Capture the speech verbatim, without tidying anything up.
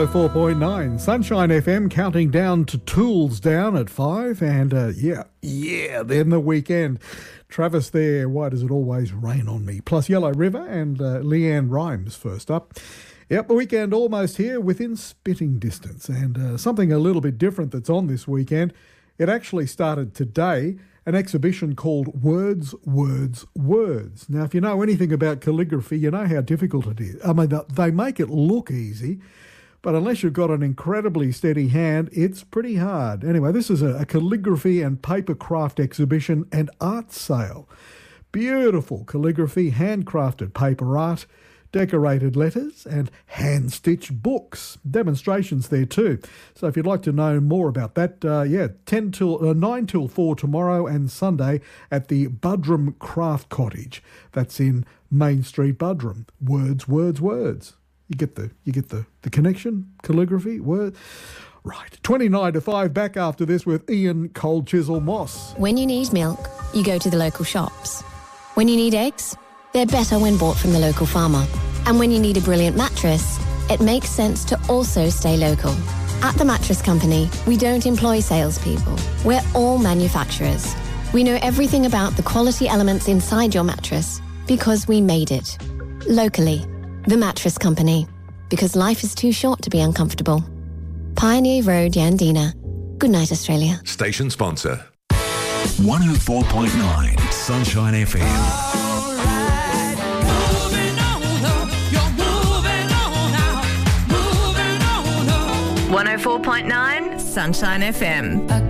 oh four point nine Sunshine F M, counting down to Tools Down at five, and uh, yeah, yeah, then the weekend. Travis there, why does it always rain on me? Plus Yellow River and uh, Leanne Rhymes first up. Yep, the weekend almost here, within spitting distance, and uh, something a little bit different that's on this weekend. It actually started today, an exhibition called Words, Words, Words. Now, if you know anything about calligraphy, you know how difficult it is. I mean, they make it look easy, but unless you've got an incredibly steady hand, it's pretty hard. Anyway, this is a, a calligraphy and paper craft exhibition and art sale. Beautiful calligraphy, handcrafted paper art, decorated letters and hand-stitched books. Demonstrations there too. So if you'd like to know more about that, uh, yeah, ten till uh, nine till four tomorrow and Sunday at the Budrum Craft Cottage. That's in Main Street, Budrum. Words, words, words. You get the you get the, the connection? Calligraphy, word. Right, twenty-nine to five, back after this with Ian Cold Chisel Moss. When you need milk, you go to the local shops. When you need eggs, they're better when bought from the local farmer. And when you need a brilliant mattress, it makes sense to also stay local. At The Mattress Company, we don't employ salespeople. We're all manufacturers. We know everything about the quality elements inside your mattress because we made it. Locally. The Mattress Company. Because life is too short to be uncomfortable. Pioneer Road, Yandina. Good night, Australia. Station sponsor. one oh four point nine Sunshine F M. one oh four point nine Sunshine F M.